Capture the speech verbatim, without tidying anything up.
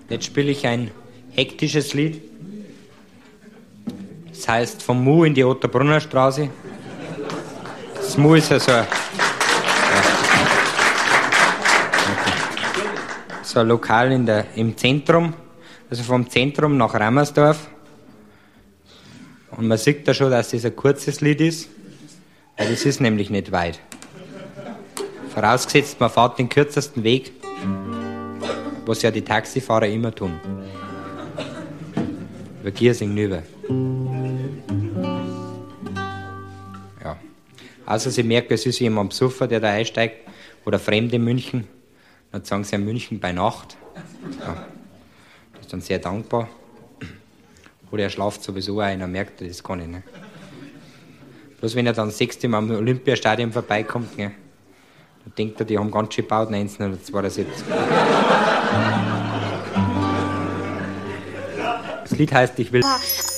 Jetzt spiele ich ein hektisches Lied. Das heißt vom Mu in die Otterbrunner Straße. Das Mu ist ja so ein, so ein Lokal in der, im Zentrum, also vom Zentrum nach Rammersdorf. Und man sieht da schon, dass das ein kurzes Lied ist, weil das ist nämlich nicht weit. Vorausgesetzt, man fährt den kürzesten Weg, was ja die Taxifahrer immer tun. Über Giersing rüber. Ja. Also Sie merken, es ist jemand besoffen, der da einsteigt, oder Fremde in München. Dann sagen sie ja München bei Nacht. Ja. Das ist dann sehr dankbar. Oder er schlaft sowieso ein, er merkt das gar nicht. Ne? Bloß wenn er dann das sechste Mal am Olympiastadion vorbeikommt, ne? Dann denkt er, die haben ganz schön gebaut, neunzehnhundertzweiundsiebzig. Das Lied heißt, ich will...